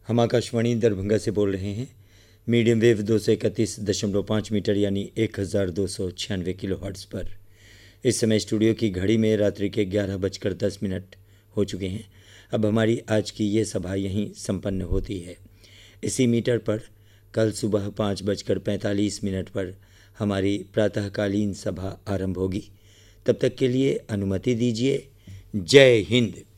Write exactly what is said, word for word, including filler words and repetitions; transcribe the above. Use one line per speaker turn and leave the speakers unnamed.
हम आकाशवाणी दरभंगा से बोल रहे हैं। मीडियम वेव दो सौ इकतीस दशमलव पाँच मीटर यानी एक हज़ार दो सौ छियानवे किलो हर्ट्ज़ पर। इस समय स्टूडियो की घड़ी में रात्रि के ग्यारह बजकर दस मिनट हो चुके हैं। अब हमारी आज की ये सभा यहीं संपन्न होती है। इसी मीटर पर कल सुबह पाँच बजकर पैंतालीस मिनट पर हमारी प्रातःकालीन सभा आरंभ होगी। तब तक के लिए अनुमति दीजिए। जय हिंद।